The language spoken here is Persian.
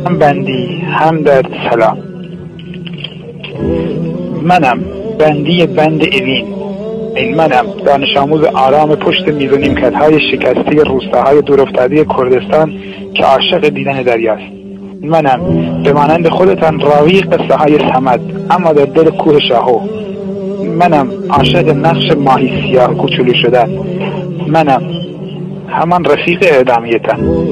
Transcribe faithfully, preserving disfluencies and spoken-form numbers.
هم بندی هم در سلام. منم بندی بند اوین، این منم دانش آموز آرام پشت میز و نیمکت‌های شکسته روستاهای دورافتاده کردستان که عاشق دیدن دریاست. منم به مانند خودتان راوی قصه های صمد اما در دل کوه شاهو. منم عاشق نقش ماهی سیاه کوچولو شدن. منم همان رفیق اعدامیتان.